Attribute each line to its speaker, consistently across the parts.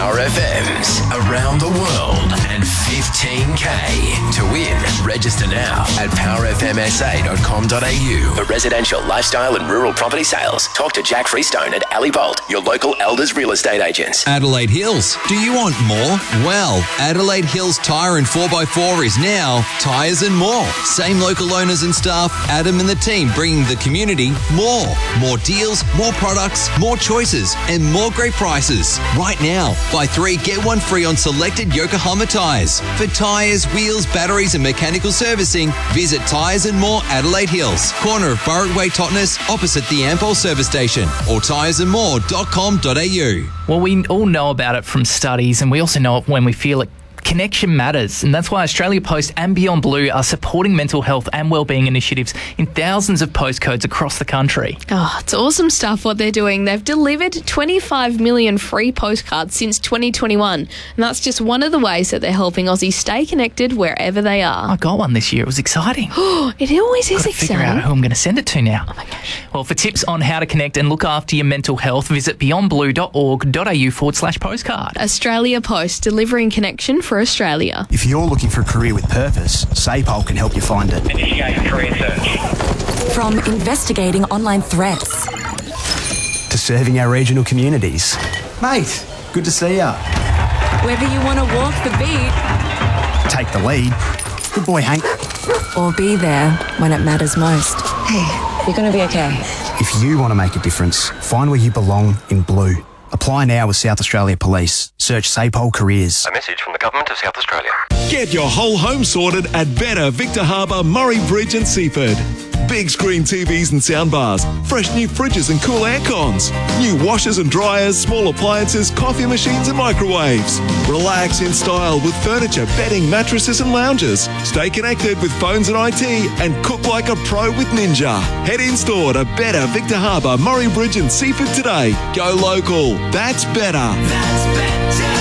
Speaker 1: Power FMs around the world and 15K. To win, register now at powerfmsa.com.au. For residential, lifestyle and rural property sales, talk to Jack Freestone at Ali Bolt, your local Elders real estate agents.
Speaker 2: Adelaide Hills. Do you want more? Well, Adelaide Hills Tyre and 4x4 is now Tyres and More. Same local owners and staff, Adam and the team bringing the community more. More deals, more products, more choices, and more great prices. Right now, buy 3, get 1 free on selected Yokohama tyres. For tyres, wheels, batteries and mechanical servicing, visit Tyres and More Adelaide Hills, corner of Burritt Way, Totnes, opposite the Ampol service station, or tyresandmore.com.au.
Speaker 3: Well, we all know about it from studies, and we also know it when we feel it. Connection matters, and that's why Australia Post and Beyond Blue are supporting mental health and wellbeing initiatives in thousands of postcodes across the country.
Speaker 4: Oh, it's awesome stuff what they're doing. They've delivered 25 million free postcards since 2021, and that's just one of the ways that they're helping Aussies stay connected wherever they are.
Speaker 3: I got one this year. It was exciting.
Speaker 4: It always is exciting.
Speaker 3: Figure out who I'm going to send it to now.
Speaker 4: Oh my gosh.
Speaker 3: Well, for tips on how to connect and look after your mental health, visit beyondblue.org.au/postcard.
Speaker 4: Australia Post, delivering connection for Australia.
Speaker 5: If you're looking for a career with purpose, SAPOL can help you find it.
Speaker 6: Initiate career search.
Speaker 7: From investigating online threats
Speaker 5: To serving our regional communities. Mate, good to see ya.
Speaker 7: whether you want to walk the beat
Speaker 5: Take the lead. Good boy, Hank.
Speaker 7: or be there when it matters most.
Speaker 8: Hey, you're going to be okay.
Speaker 5: If you want to make a difference, find where you belong in blue. Apply now with South Australia Police. Search SAPOL Careers.
Speaker 1: A message from the Government of South Australia.
Speaker 9: Get your whole home sorted at Better Victor Harbour, Murray Bridge and Seaford. Big screen TVs and soundbars, fresh new fridges and cool air cons, new washers and dryers, small appliances, coffee machines and microwaves. Relax in style with furniture, bedding, mattresses and lounges. Stay connected with phones and IT and cook like a pro with Ninja. Head in store to Better Victor Harbour, Murray Bridge and Seaford today. Go local. That's better.
Speaker 1: That's better.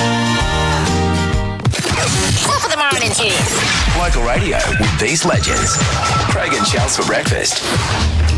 Speaker 10: Top of the morning to you.
Speaker 1: Local radio with these legends. Craig and Charles for breakfast.